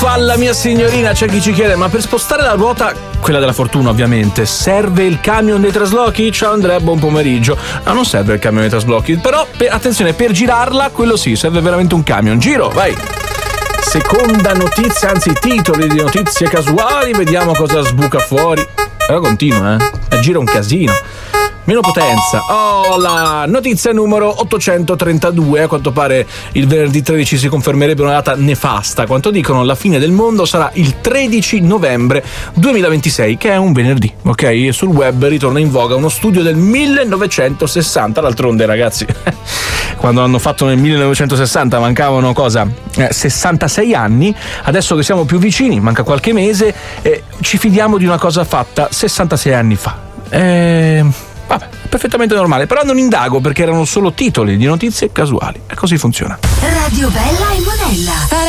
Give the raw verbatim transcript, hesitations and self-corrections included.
Farfalla mia signorina, c'è chi ci chiede: ma per spostare la ruota, quella della fortuna ovviamente, serve il camion dei traslochi? Ciao Andrea, buon pomeriggio. No, non serve il camion dei traslochi, però per, attenzione, per girarla, quello sì, serve veramente un camion. Giro, vai. Seconda notizia, anzi titoli di notizie casuali, vediamo cosa sbuca fuori. Però continua, eh. Gira un casino. Meno potenza. Oh, la notizia numero ottocentotrentadue. A quanto pare il venerdì tredici si confermerebbe una data nefasta. Quanto dicono, la fine del mondo sarà il tredici novembre duemilaventisei, che è un venerdì, ok? Sul web ritorna in voga uno studio del millenovecentosessanta. D'altronde, ragazzi, quando hanno fatto nel millenovecentosessanta mancavano cosa? Eh, sessantasei anni. Adesso che siamo più vicini, manca qualche mese, eh, ci fidiamo di una cosa fatta sessantasei anni fa. Eh... Vabbè, perfettamente normale, però non indago perché erano solo titoli di notizie casuali. E così funziona. Radio Bella e Monella.